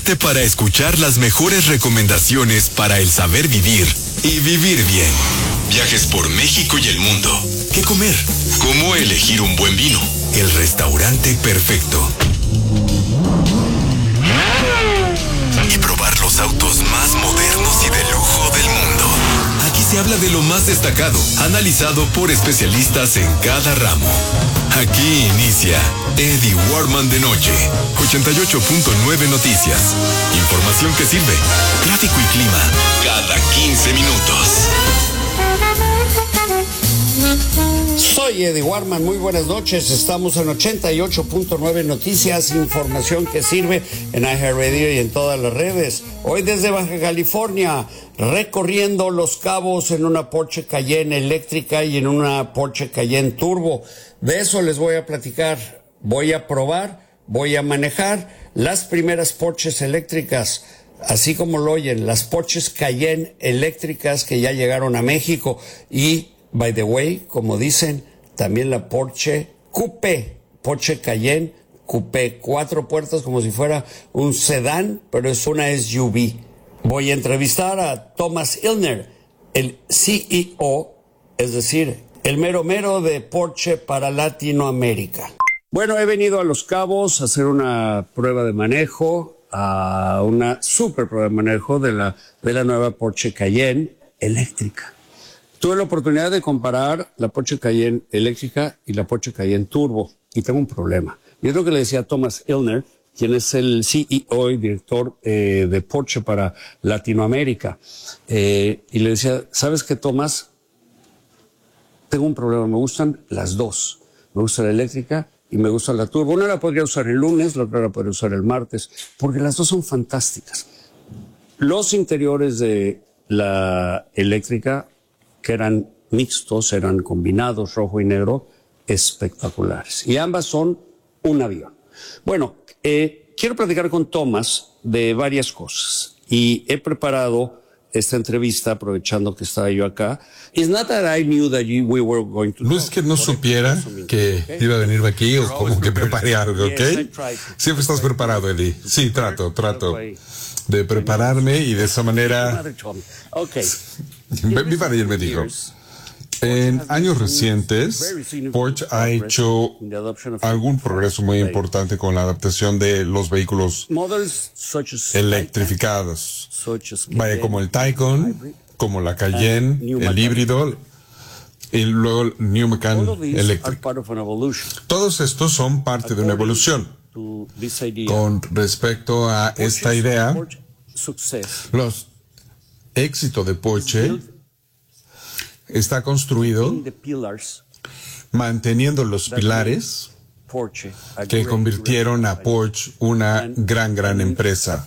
Prepárate para escuchar las mejores recomendaciones para el saber vivir y vivir bien. Viajes por México y el mundo. ¿Qué comer? ¿Cómo elegir un buen vino? El restaurante perfecto. Y probar los autos más modernos y de lujo del mundo. Aquí se habla de lo más destacado, analizado por especialistas en cada ramo. Aquí inicia Eddie Warman de noche. 88.9 Noticias. Información que sirve. Tráfico y clima. Cada 15 minutos. Soy Eddie Warman, muy buenas noches. Estamos en 88.9 Noticias, información que sirve en iHeartRadio y en todas las redes. Hoy desde Baja California, recorriendo Los Cabos en una Porsche Cayenne eléctrica y en una Porsche Cayenne Turbo. De eso les voy a platicar. Voy a probar, voy a manejar las primeras Porsches eléctricas, así como lo oyen, las Porsches Cayenne eléctricas que ya llegaron a México. Y, by the way, como dicen, también la Porsche Coupé, Porsche Cayenne Coupé, 4 puertas como si fuera un sedán, pero es una SUV. Voy a entrevistar a Thomas Illner, el CEO, es decir, el mero mero de Porsche para Latinoamérica. Bueno, he venido a Los Cabos a hacer una prueba de manejo, a una super prueba de manejo de la nueva Porsche Cayenne eléctrica. Tuve la oportunidad de comparar la Porsche Cayenne eléctrica y la Porsche Cayenne Turbo, y tengo un problema. Y es lo que le decía a Thomas Illner, quien es el CEO y director de Porsche para Latinoamérica. Y le decía, ¿sabes qué, Thomas? Tengo un problema, me gustan las dos. Me gusta la eléctrica y me gusta la turbo. Una la podría usar el lunes, la otra la podría usar el martes, porque las dos son fantásticas. Los interiores de la eléctrica, que eran mixtos, eran combinados, rojo y negro, espectaculares. Y ambas son un avión. Bueno, quiero platicar con Thomas de varias cosas. Y he preparado esta entrevista aprovechando que estaba yo acá. It's not that I knew that we were going to no es que no supiera que iba a venir aquí o como que preparé algo, ¿ok? Siempre estás preparado, Eddie. Sí, trato de prepararme y de esa manera. Mi padre me dijo, en años recientes, Porsche ha hecho algún progreso muy importante con la adaptación de los vehículos electrificados. Vaya, como el Taycan, como la Cayenne, el híbrido, y luego el New Macan eléctrico. Todos estos son parte de una evolución. Con respecto a esta idea, los éxitos de Porsche está construido manteniendo los pilares que convirtieron a Porsche una gran empresa.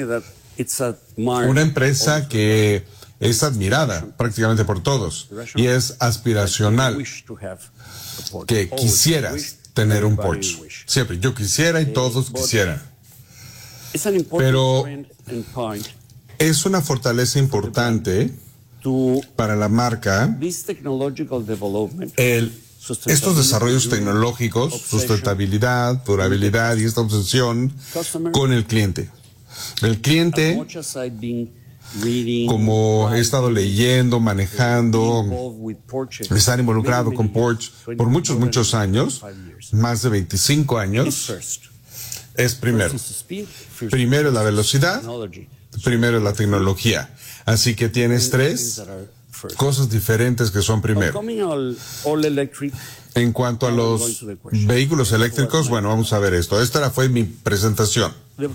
Una empresa que es admirada prácticamente por todos y es aspiracional, que quisieras tener un Porsche. Siempre, yo quisiera y todos quisieran. Pero es una fortaleza importante para la marca estos desarrollos tecnológicos, sustentabilidad, durabilidad y esta obsesión con el cliente. El cliente, como he estado leyendo, manejando, estar involucrado con Porsche por muchos años, más de 25 años, es primero. Primero es la velocidad, primero es la tecnología. Así que tienes 3 cosas diferentes que son primero. En cuanto a los vehículos eléctricos, bueno, vamos a ver esto. Esta fue mi presentación.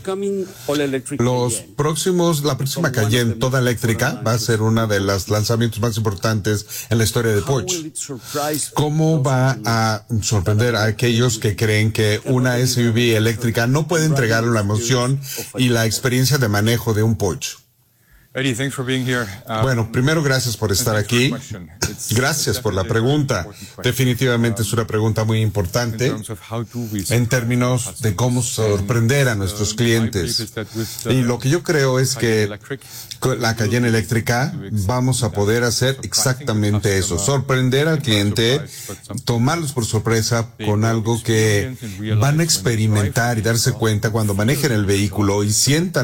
La próxima Cayenne toda eléctrica va a ser una de los lanzamientos más importantes en la historia de Porsche. ¿Cómo va a sorprender a aquellos que creen que una SUV eléctrica no puede entregar la emoción y la experiencia de manejo de un Porsche? Eddie, thanks for being here. Bueno, primero gracias por estar aquí. Gracias por la pregunta. Definitivamente es una pregunta muy importante en términos de cómo sorprender a nuestros clientes. Y lo que yo creo es que con la Cayenne eléctrica vamos a poder hacer exactamente eso, sorprender al cliente, tomarlos por sorpresa con algo que van a experimentar y darse cuenta cuando manejen el vehículo y sientan